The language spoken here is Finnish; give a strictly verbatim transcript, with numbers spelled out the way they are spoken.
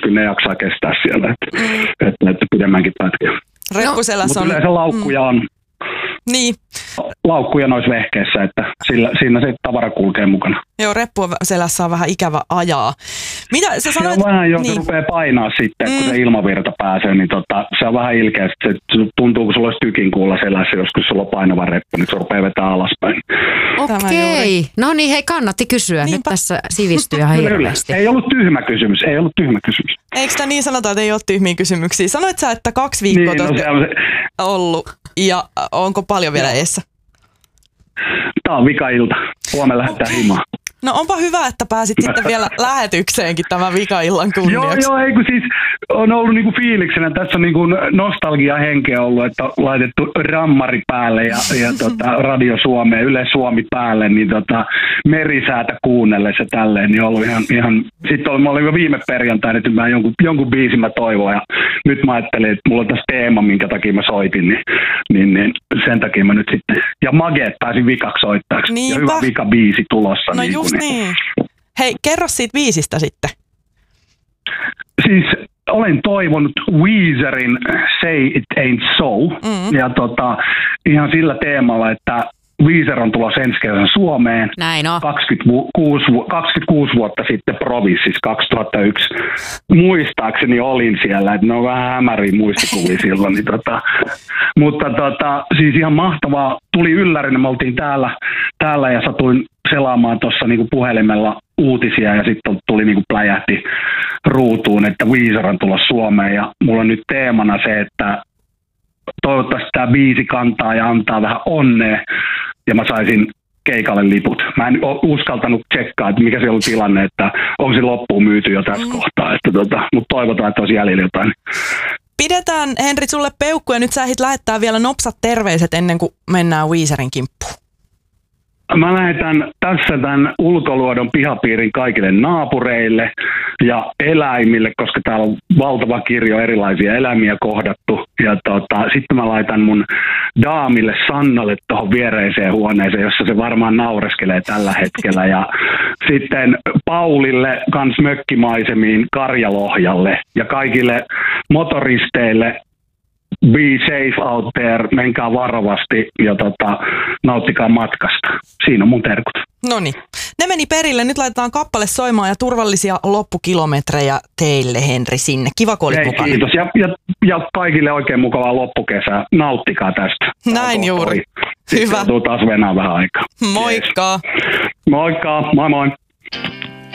kyllä ne jaksaa kestää siellä, että, mm. että, että pidemmänkin pätkän. Reppuselässä on... Mutta yleensä laukkuja on. Niin. Laukkuja noissa vehkeissä, että sillä, siinä se tavara kulkee mukana. Joo, reppuselässä on vähän ikävä ajaa. Mitä sä sanoit? Se on vähän, jos niin. se rupeaa painaa sitten, kun mm. se ilmavirta pääsee, niin tota, se on vähän ilkeä. Se tuntuu, kun sulla olisi tykin kuulla selässä, joskus sulla on painava reppu, niin se rupeaa vetää alaspäin. Okei. No niin, hei, kannatti kysyä. Niinpä. Nyt tässä sivistyy ihan hirveästi. Ei ollut tyhmä kysymys, ei ollut tyhmä kysymys. Eikö sitä niin sanota, että ei ole tyhmiä kysymyksiä? Sanoit sä, että kaksi viikkoa niin, no, se on se... ollut ja onko paljon vielä eessä? Tää on vika-ilta. Huomenna lähdetään himaan. No onpa hyvä, että pääsit sitten vielä lähetykseenkin tämän vika-illan kunniaksi. Joo, joo, ei kun siis on ollut niinku fiiliksenä, tässä on niinku nostalgia-henkeä ollut, että on laitettu rammari päälle ja, ja tota, Radio Suomeen, Yle Suomi päälle, niin tota, merisäätä kuunnellessa tälleen, niin on ollut ihan, ihan sitten oli, mä olin jo viime perjantaina, että mä jonkun, jonkun biisin mä toivon ja nyt mä ajattelin, että mulla on tässä teema, minkä takia mä soitin, niin, niin, niin sen takia mä nyt sitten, ja Mageet pääsin vikaksi soittajaksi. Niinpä. Ja hyvä vika-biisi tulossa. No niin just niin. Hei, kerro siitä biisistä sitten. Siis olen toivonut Weezerin Say It Ain't So, mm-hmm. ja tota, ihan sillä teemalla, että Weezer on tulossa ensi kesänä Suomeen. Näin on. kaksikymmentäkuusi, kaksikymmentäkuusi vuotta sitten Provinssissa kaksituhattayksi. Muistaakseni olin siellä, että ne on vähän hämäriä muistikuvia silloin. Niin tota, mutta tota, siis ihan mahtavaa. Tuli yllärinä, me oltiin täällä, täällä ja satuin selaamaan tuossa niinku puhelimella uutisia ja sitten tuli niinku pläjähti ruutuun, että Weezer on tulossa Suomeen ja mulla on nyt teemana se, että toivottavasti tämä biisi kantaa ja antaa vähän onnea ja mä saisin keikalle liput. Mä en ole uskaltanut tsekkaa, että mikä se on tilanne, että onko se loppuun myyty jo tässä mm. kohtaa. Että tota, mutta toivotaan, että olisi jäljellä jotain. Pidetään, Henri, sulle peukku ja nyt sä ehdit lähettää vielä nopsat terveiset ennen kuin mennään Weezerin kimppuun. Mä lähetän tässä tämän ulkoluodon pihapiirin kaikille naapureille ja eläimille, koska täällä on valtava kirjo erilaisia eläimiä kohdattu. Ja tota, sitten mä laitan mun daamille Sannalle tuohon viereiseen huoneeseen, jossa se varmaan naureskelee tällä hetkellä. Ja sitten Paulille kans mökkimaisemiin Karjalohjalle ja kaikille motoristeille. Be safe out there, menkää varovasti ja tota, nauttikaa matkasta. Siinä on mun terkut. Noniin. Ne meni perille. Nyt laitetaan kappale soimaan ja turvallisia loppukilometrejä teille, Henri, sinne. Kiva, kun olit Hei, mukana. Kiitos. Ja, ja, ja kaikille oikein mukavaa loppukesää. Nauttikaa tästä. Näin juuri. Sitten hyvä. Sitten taas venää vähän aikaa. Moikka. Yes. Moikka. Moi moi.